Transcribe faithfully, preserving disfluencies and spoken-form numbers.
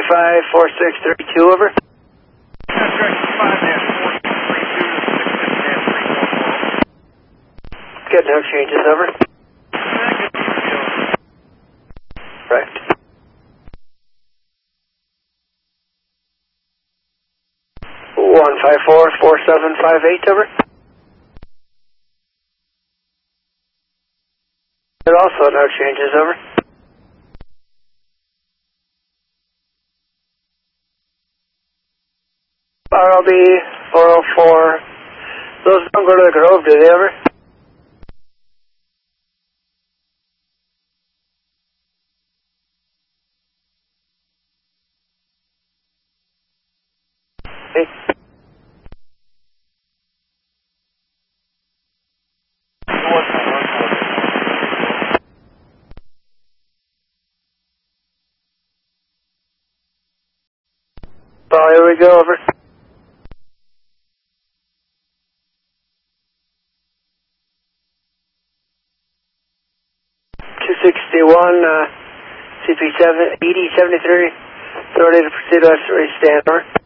five four six three two, over. That's correct, five dash four six three two to six six dash three four four. Get no changes, over. Right. one five four four seven five eight, over. There also no changes, over. R L B four oh four. Those don't go to the Grove, do they, over? Hey. Oh, here we go, over. two sixty-one, uh, C P seven, E D seventy-three, authority to proceed west, stand, over.